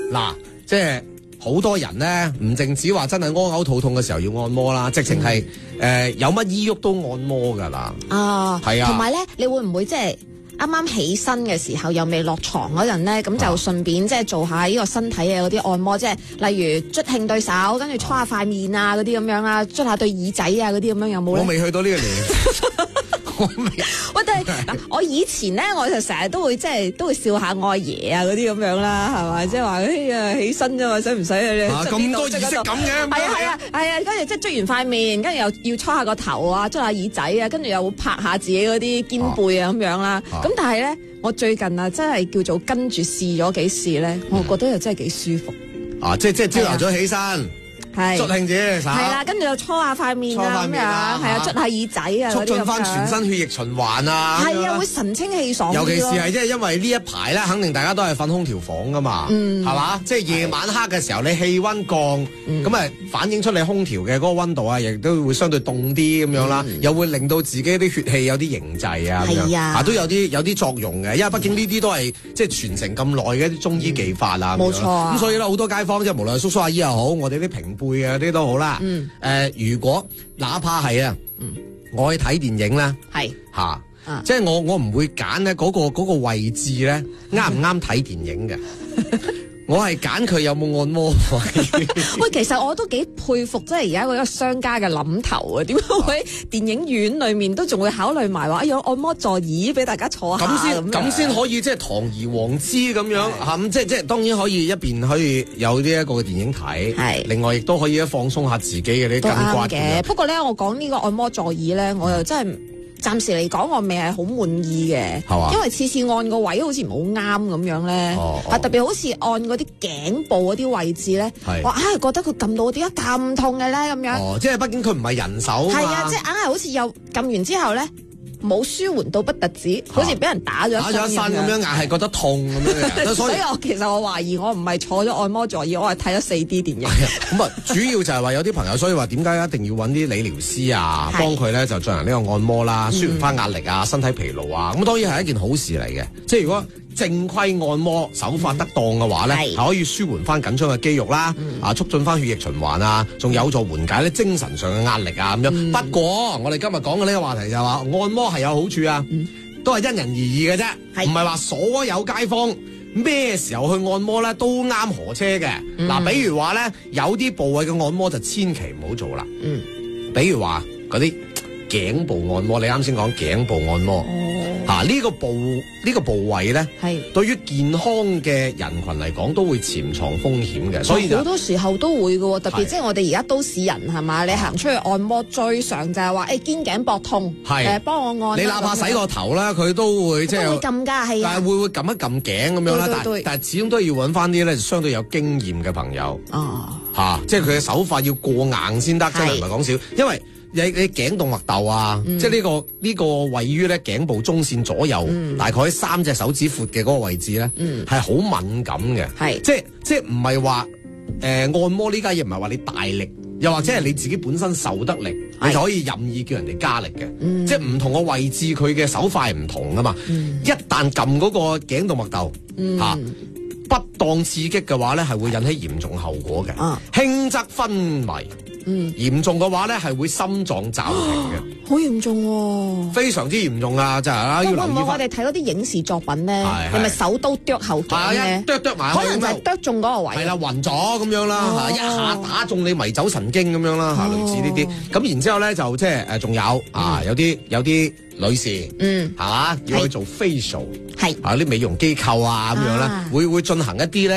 嗱，即係好多人咧，唔淨止話真係屙嘔肚痛嘅時候要按摩啦，直情係有乜醫喐都按摩㗎啦。 啊， 係啊， 同埋咧，你會唔會即係啱啱起身嘅時候又未落床嗰陣咧，咁就順便即係做下呢個身體嘅嗰啲按摩，即係例如捽興對手，跟住搓下塊面啊嗰啲咁樣啦，捽下對耳仔啊嗰啲咁樣有冇咧？ 我未去到呢個年齡。 喂，但係嗱，我以前咧，我就成日都會即係都會笑下我阿爺啊嗰啲咁樣啦，係嘛？即係話哎呀起身啫嘛，使唔使啊？ 咁多儀式感嘅？ 係啊，跟住即係捽完塊面，跟住又要搓下個頭啊，捽下耳仔啊，跟住又會拍下自己嗰啲肩背啊咁樣啦。咁但係咧，我最近啊真係叫做跟住試咗幾試咧，我覺得又真係幾舒服。 即係朝頭早起身。捽興自己嘅手， 係啦，跟住就搓下塊面啊咁樣，係啊，捽下耳仔啊， 促進翻全身血液循環啊， 係啊，會神清氣爽。 尤其是係即係因為呢一排咧，肯定大家都係瞓空調房噶嘛，係嘛？即係夜晚黑嘅時候，你氣溫降，咁啊反映出你空調嘅嗰個溫度啊，亦都會相對凍啲咁樣啦，又會令到自己啲血氣有啲凝滯啊，咁樣都有啲作用嘅。因為畢竟呢啲都係即係傳承咁耐嘅一啲中醫技法啊， 冇錯啊。 咁所以咧，好多街坊即係無論係叔叔阿姨又好，我哋啲平輩嘅啲都好啦。如果哪怕係我去睇電影咧，係吓，即係我唔會揀咧嗰個位置咧啱唔啱睇電影嘅。我係揀佢有冇按摩位。 喂，其實我都幾佩服，即係而家嗰個商家嘅諗頭啊！點解會喺電影院裏面都仲會考慮埋話有按摩座椅俾大家坐下咁先可以即係堂而皇之咁樣嚇，即係當然可以一邊可以有呢一個電影睇，另外亦都可以放鬆下自己嘅啲筋骨嘅。 不過咧，我講呢個按摩座椅咧，我又真係暫時嚟講，我未係好滿意嘅，因為次次按個位好似唔好啱咁樣咧，特別好似按嗰啲頸部嗰啲位置咧，我硬係覺得佢撳到點解咁痛嘅咧咁樣。 即係畢竟佢唔係人手啊嘛。係啊， 即係硬係好似又撳完之後咧，冇舒緩到不特止，好似俾人打咗一身咁樣，硬係覺得痛咁樣。 所以我懷疑我唔係坐咗按摩座椅，我係睇咗4D 電影。 咁啊，主要就係話有啲朋友，所以話點解一定要揾啲理療師啊，幫佢咧就進行呢個按摩啦，舒緩翻壓力啊，身體疲勞啊。咁當然係一件好事嚟嘅。即係如果正規按摩手法得當嘅話咧，係可以舒緩翻緊張嘅肌肉啦，促進翻血液循環啊，仲有助緩解咧精神上嘅壓力啊咁樣。不過我哋今日講嘅呢個話題就係話按摩係有好處啊，都係因人而異嘅啫，唔係話所有街坊咩時候去按摩咧都啱何車嘅。嗱，比如話咧有啲部位嘅按摩就千祈唔好做啦。比如話嗰啲頸部按摩，你啱先講頸部按摩。呢個部位咧，對於健康嘅人群嚟講都會潛藏風險嘅，所以好多時候都會嘅，特別即係我哋而家都市人係嘛，你行出去按摩最常就係話肩頸膊痛，幫我按。 你哪怕洗個頭啦，佢都會即係會撳㗎，係啊， 但係會撳一撳頸咁樣啦，但係始終都要揾翻啲咧相對有經驗嘅朋友，即係佢嘅手法要過硬先得，真係唔係講笑，因為你頸動脈竇啊，即係呢個位於咧頸部中線左右，大概3隻手指闊嘅嗰個位置咧，係好敏感嘅，即係唔係話按摩呢家嘢唔係話你大力，又或者係你自己本身受得力，你就可以任意叫人哋加力嘅，即係唔同個位置佢嘅手法係唔同噶嘛，一旦撳嗰個頸動脈竇不當刺激嘅話咧，係會引起嚴重後果嘅，輕則昏迷。嚴重嘅話咧，係會心臟驟停嘅， 好嚴重喎， 非常之嚴重啊！就係啦，要留意翻。 我哋睇嗰啲影視作品咧，係咪手刀剁後頸咧？剁埋，可能就係剁中嗰個位。 係啦，暈咗咁樣啦，一下打中你迷走神經咁樣啦，類似呢啲。咁然之後咧就即係仲有有啲女士，係嘛，要去做 facial，啲美容機構啊咁樣咧，會進行一啲咧。